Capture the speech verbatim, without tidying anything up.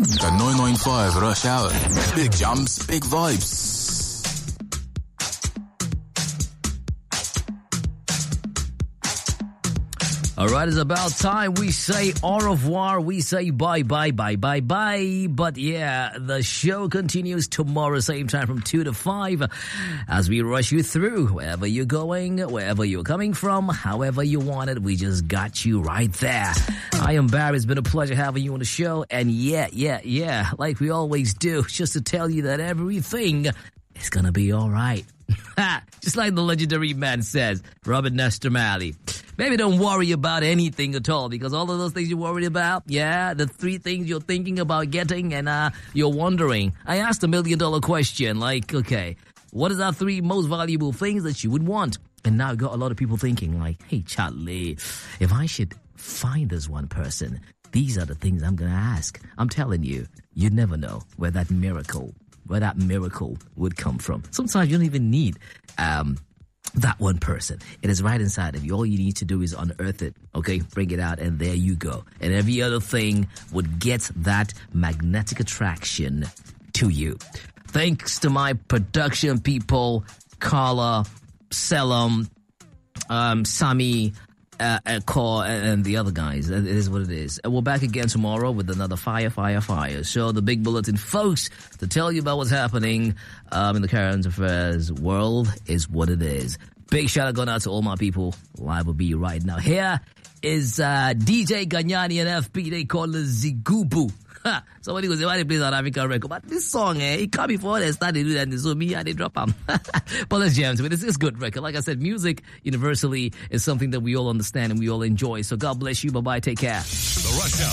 The nine nine five Rush Hour. Big jumps, big vibes. All right, it's about time we say au revoir. We say bye, bye, bye, bye, bye. But yeah, the show continues tomorrow, same time from two to five, as we rush you through wherever you're going, wherever you're coming from, however you want it. We just got you right there. I am Barry. It's been a pleasure having you on the show. And yeah, yeah, yeah, like we always do, just to tell you that everything is going to be all right. Just like the legendary man says, Robert Nesta Marley. Maybe don't worry about anything at all, because all of those things you're worried about, yeah, the three things you're thinking about getting and uh, you're wondering. I asked a million dollar question, like, okay, what is our three most valuable things that you would want? And now I got a lot of people thinking like, hey, Charlie, if I should find this one person, these are the things I'm going to ask. I'm telling you, you never know where that miracle, where that miracle would come from. Sometimes you don't even need um, that one person. It is right inside of you. All you need to do is unearth it, okay? Bring it out, and there you go. And every other thing would get that magnetic attraction to you. Thanks to my production people, Carla, Selim, um, Sami, Uh, uh, Core, and, and the other guys. It is what it is. And we're back again tomorrow with another Fire, Fire, Fire. So the big bulletin, folks, to tell you about what's happening um, in the current affairs world is what it is. Big shout out going out to all my people live with me right now. Here is uh, D J Ganyani and F P. They call it Zigubu. Somebody goes, why they play South African record? But this song, eh, it come before they started doing that, so me, I did drop them. But let's jam to it. It's a good record. Like I said, music universally is something that we all understand and we all enjoy. So God bless you. Bye-bye. Take care. The Rush Hour.